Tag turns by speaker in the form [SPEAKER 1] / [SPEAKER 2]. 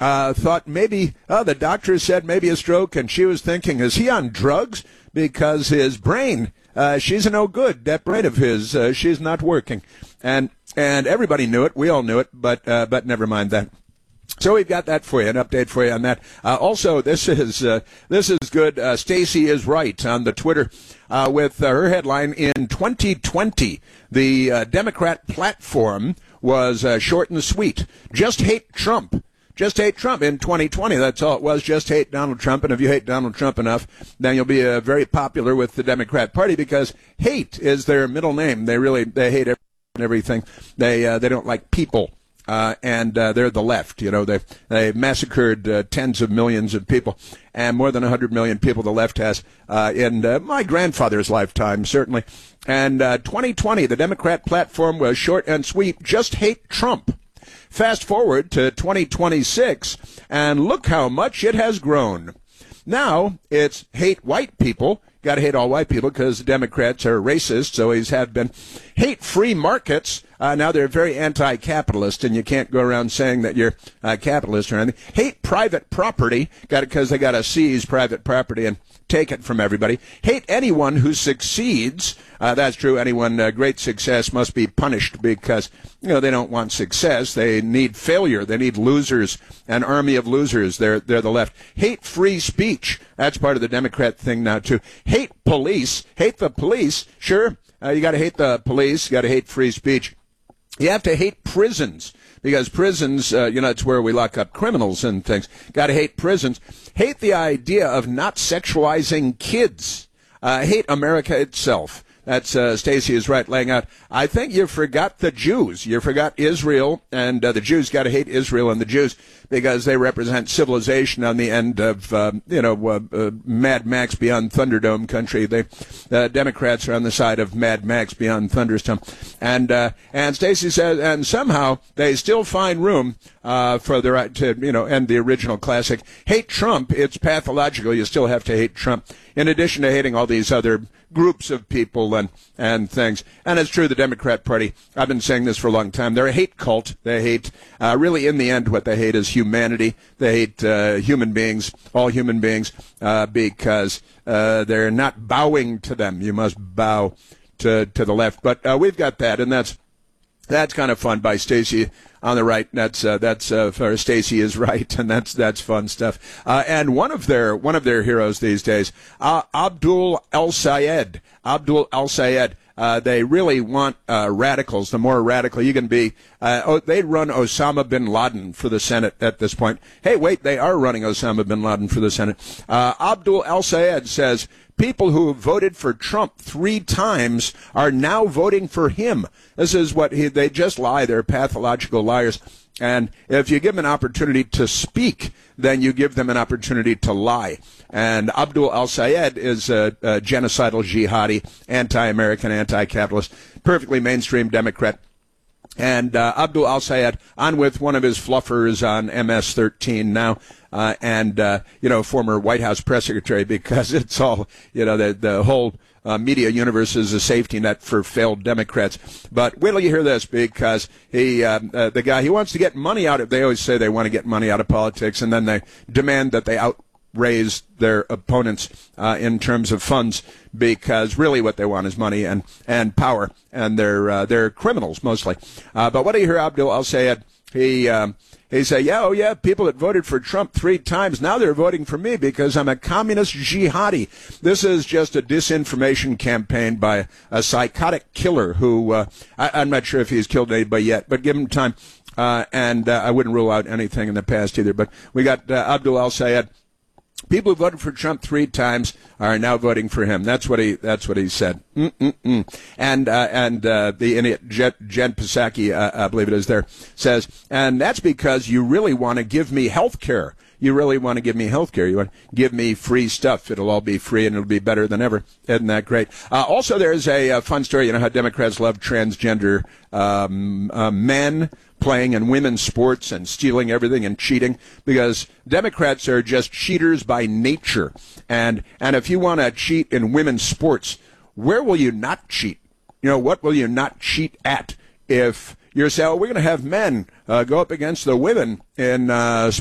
[SPEAKER 1] thought maybe, the doctor said maybe a stroke, and she was thinking, is he on drugs? Because his brain, she's a no good. That brain of his, she's not working. And everybody knew it. We all knew it, but never mind that. So we've got that for you, an update for you on that. Also, this is good. Stacey is right on the Twitter with her headline. In 2020, the Democrat platform was short and sweet. Just hate Trump. Just hate Trump. In 2020, that's all it was. Just hate Donald Trump. And if you hate Donald Trump enough, then you'll be very popular with the Democrat Party, because hate is their middle name. They hate everything. They don't like people. And they're the left. You know, they massacred tens of millions of people, and more than 100 million people the left has in my grandfather's lifetime, certainly. And 2020, the Democrat platform was short and sweet. Just hate Trump. Fast forward to 2026, and look how much it has grown. Now it's hate white people. Got to hate all white people because the Democrats are racist, so always have been. Hate free markets. Now they're very anti-capitalist, and you can't go around saying that you're capitalist or anything. Hate private property, because they got to seize private property and take it from everybody. Hate anyone who succeeds. That's true. Anyone great success must be punished, because they don't want success. They need failure. They need losers, an army of losers. They're the left. Hate free speech. That's part of the Democrat thing now too. Hate police. Hate the police. Sure, you got to hate the police. You got to hate free speech. You have to hate prisons, because prisons, it's where we lock up criminals and things. Got to hate prisons. Hate the idea of not sexualizing kids. Hate America itself. That's Stacey is right, laying out. I think you forgot the Jews. You forgot Israel, and the Jews got to hate Israel and the Jews, because they represent civilization on the end of, Mad Max Beyond Thunderdome country. The Democrats are on the side of Mad Max Beyond Thunderdome. And Stacey says, and somehow they still find room for the right to, end the original classic. Hate Trump. It's pathological. You still have to hate Trump, in addition to hating all these other groups of people and things. And it's true, the Democrat Party, I've been saying this for a long time, they're a hate cult. They hate, really in the end, what they hate is humanity. They hate human beings, all human beings, because they're not bowing to them. You must bow to the left. But we've got that, and that's kind of fun by Stacey on the right. That's for Stacey is right, and that's fun stuff. And one of their heroes these days, Abdul El-Sayed. Abdul El-Sayed. They really want radicals. The more radical you can be, they'd run Osama bin Laden for the Senate at this point. Hey, wait, they are running Osama bin Laden for the Senate. Abdul El-Sayed says people who voted for Trump 3 times are now voting for him. This is what they just lie. They're pathological liars. And if you give them an opportunity to speak, then you give them an opportunity to lie. And Abdul El-Sayed is a genocidal jihadi, anti-American, anti-capitalist, perfectly mainstream Democrat. And Abdul El-Sayed on with one of his fluffers on MS-13 now, and former White House press secretary, because it's all, the whole media universe is a safety net for failed Democrats. But wait till you hear this, because the guy, he wants to get money out of, they always say they want to get money out of politics, and then they demand that they outraise their opponents in terms of funds, because really what they want is money and power, and they're criminals mostly. But what do you hear Abdul El-Sayed? He said, yeah, people that voted for Trump 3 times, now they're voting for me because I'm a communist jihadi. This is just a disinformation campaign by a psychotic killer who, I'm not sure if he's killed anybody yet, but give him time. And I wouldn't rule out anything in the past either. But we got Abdul El-Sayed. People who voted for Trump 3 times are now voting for him. That's what he said. And the idiot Jen Psaki, I believe it is there, says, and that's because you really want to give me health care. You really want to give me health care. You want to give me free stuff. It'll all be free, and it'll be better than ever. Isn't that great? Also, there's a fun story. You know how Democrats love transgender men playing in women's sports and stealing everything and cheating, because Democrats are just cheaters by nature. And if you want to cheat in women's sports, where will you not cheat? What will you not cheat at? If you're saying, we're going to have men go up against the women in